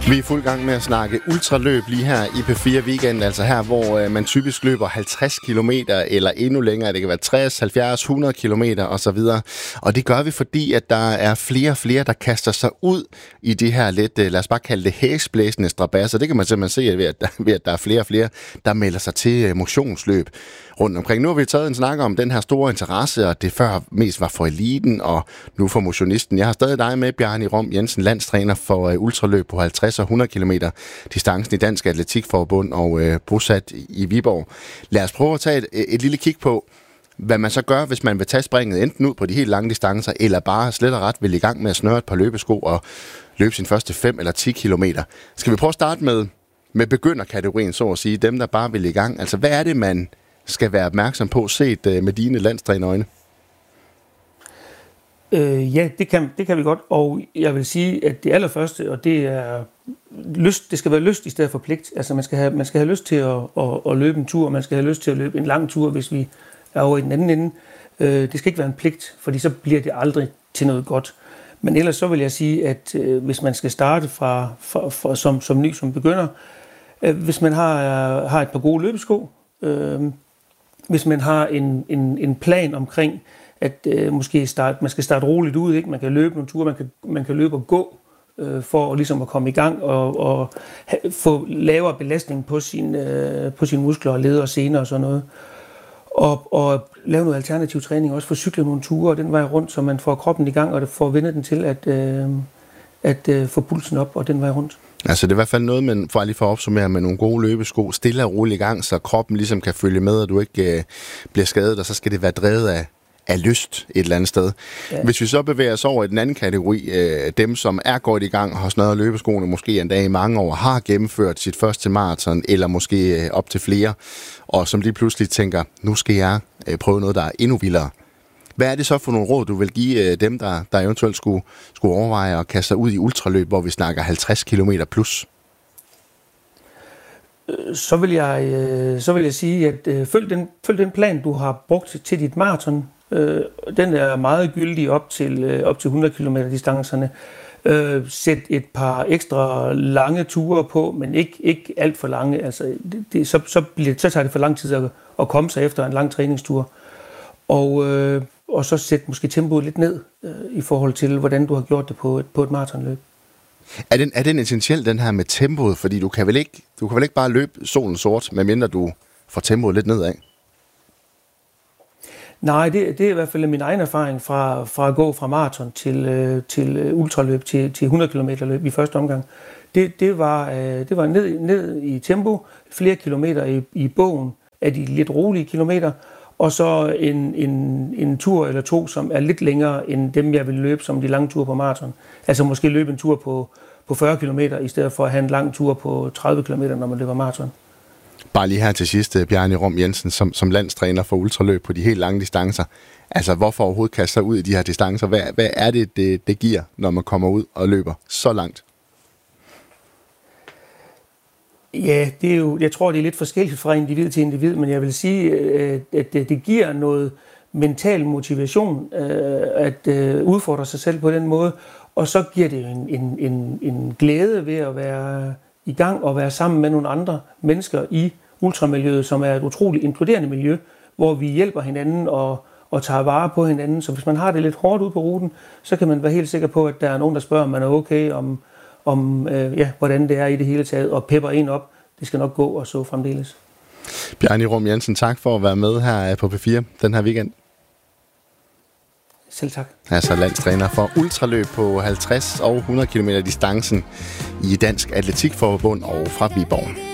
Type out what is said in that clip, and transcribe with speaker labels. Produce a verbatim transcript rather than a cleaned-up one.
Speaker 1: Vi er fuld gang med at snakke ultraløb lige her i P fire Weekend, altså her, hvor øh, man typisk løber halvtreds kilometer eller endnu længere. Det kan være tres, halvfjerds, hundrede kilometer osv. Og det gør vi, fordi at der er flere og flere, der kaster sig ud i de her lidt, øh, lad os bare kalde det hæsblæsende strabasser. Det kan man simpelthen se ved at, der, ved, at der er flere og flere, der melder sig til øh, motionsløb rundt omkring. Nu har vi taget en snak om den her store interesse, og det før mest var for eliten, og nu for motionisten. Jeg har stadig dig med, Bjarne Rom Jensen, landstræner for uh, ultraløb på halvtreds og hundrede kilometer distancen i Dansk Atletikforbund og uh, bosat i Viborg. Lad os prøve at tage et, et lille kig på, hvad man så gør, hvis man vil tage springet enten ud på de helt lange distancer, eller bare slet og ret vil i gang med at snøre et par løbesko og løbe sin første fem eller ti kilometer. Skal vi prøve at starte med, med begynderkategorien, så at sige, dem der bare vil i gang. Altså, hvad er det, man skal være opmærksom på, set uh, med dine landstrænerøjne?
Speaker 2: Øh, ja, det kan, det kan vi godt, og jeg vil sige, at det allerførste, og det er lyst, det skal være lyst i stedet for pligt. Altså man skal have, man skal have lyst til at, at, at løbe en tur, man skal have lyst til at løbe en lang tur, hvis vi er over i den anden ende. Øh, det skal ikke være en pligt, fordi så bliver det aldrig til noget godt. Men ellers så vil jeg sige, at øh, hvis man skal starte fra, fra, fra som, som ny, som begynder, øh, hvis man har, har et par gode løbesko, øh, hvis man har en, en, en plan omkring, at øh, måske start, man skal starte roligt ud, ikke? Man kan løbe nogle ture, man kan, man kan løbe og gå, øh, for ligesom at komme i gang og, og ha, få lavere belastning på, sin, øh, på sine muskler og leder og sener og sådan noget. Og, og lave noget alternativ træning, også få cykle nogle ture og den vej rundt, så man får kroppen i gang, og det får vendet den til at, øh, at øh, få pulsen op og den vej rundt. Altså det er i hvert fald noget, man får lige for at opsummere med nogle gode løbesko, stille og roligt i gang, så kroppen ligesom kan følge med, og du ikke øh, bliver skadet, og så skal det være drevet af af lyst et eller andet sted. Ja. Hvis vi så bevæger os over i den anden kategori, øh, dem som er godt i gang, har snøret løbeskoene måske en dag i mange år, har gennemført sit første maraton, eller måske øh, op til flere, og som lige pludselig tænker, nu skal jeg øh, prøve noget, der er endnu vildere. Hvad er det så for nogle råd, du vil give øh, dem, der, der eventuelt skulle, skulle overveje at kaste sig ud i ultraløb, hvor vi snakker halvtreds kilometer plus? Så vil jeg, øh, så vil jeg sige, at øh, følg, den, følg den plan, du har brugt til dit maraton. Øh, den er meget gyldig op til, øh, op til hundrede kilometer distancerne. Øh, sæt et par ekstra lange ture på, men ikke, ikke alt for lange. Altså, det, det, så, så, bliver, så tager det for lang tid at, at komme sig efter en lang træningstur. Og, øh, og så sæt måske tempoet lidt ned øh, i forhold til, hvordan du har gjort det på et, på et maratonløb.
Speaker 1: Er den, er den essentiel, den her med tempoet? Fordi du kan vel ikke, du kan vel ikke bare løbe solen sort, medmindre du får tempoet lidt nedad?
Speaker 2: Nej, det, det er i hvert fald min egen erfaring fra, fra at gå fra maraton til, til ultraløb, til, til hundrede kilometer løb i første omgang. Det, det var, det var ned, ned i tempo, flere kilometer i, i bogen af de lidt rolige kilometer, og så en, en, en tur eller to, som er lidt længere end dem, jeg vil løbe som de lange ture på maraton. Altså måske løbe en tur på, på fyrre kilometer, i stedet for at have en lang tur på tredive kilometer, når man løber maraton.
Speaker 1: Bare lige her til sidst, Bjarne Rom Jensen, som, som landstræner for ultraløb på de helt lange distancer. Altså, hvorfor overhovedet kaste sig ud i de her distancer? Hvad, hvad er det, det, det giver, når man kommer ud og løber så langt?
Speaker 2: Ja, det er jo, jeg tror, det er lidt forskelligt fra individ til individ, men jeg vil sige, at det giver noget mental motivation at udfordre sig selv på den måde, og så giver det en, en, en, en glæde ved at være i gang og være sammen med nogle andre mennesker i ultramiljøet, som er et utroligt inkluderende miljø, hvor vi hjælper hinanden og, og tager vare på hinanden. Så hvis man har det lidt hårdt ude på ruten, så kan man være helt sikker på, at der er nogen, der spørger, om man er okay, om, om øh, ja, hvordan det er i det hele taget, og pepper en op. Det skal nok gå, og så fremdeles.
Speaker 1: Bjarne Rom Jensen, tak for at være med her på P fire den her weekend.
Speaker 2: Selv tak.
Speaker 1: Altså landstræner for ultraløb på halvtreds og hundrede kilometer distancen i Dansk Atletikforbund og fra Viborg.